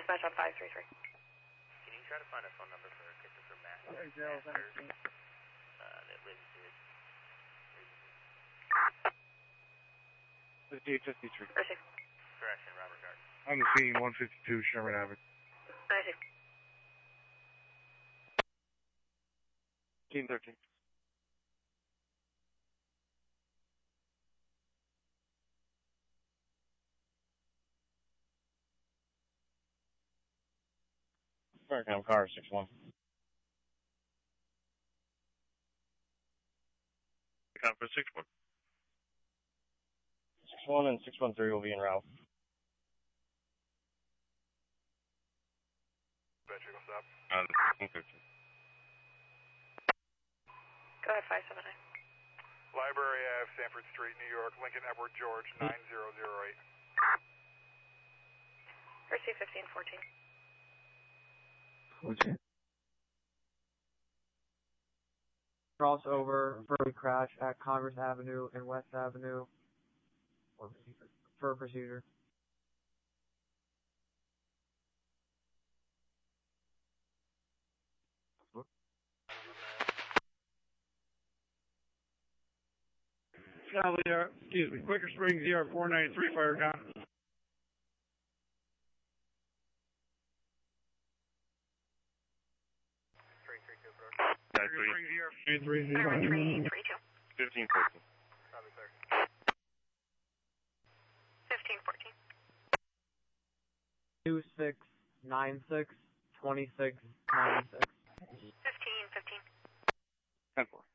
dispatch on 533. Can you try to find a phone number for Christopher Master that lives here? This is 853. Correction, Robert Gardner. On the scene, 152 Sherman Avenue. 13. Faircam car 61. Account for 61. 61 and 613 will be en route. Battery will stop. On 13. Go ahead, 579. Library Ave, Sanford Street, New York, Lincoln Edward George, 9008. Receive 1514. Okay. Crossover, verbally crash at Congress Avenue and West Avenue for procedure. Quicker Springs ER 493 fire count. Quicker Springs ER 493. 332. 1514. 1514. 2696 2696. 1515. 10-4.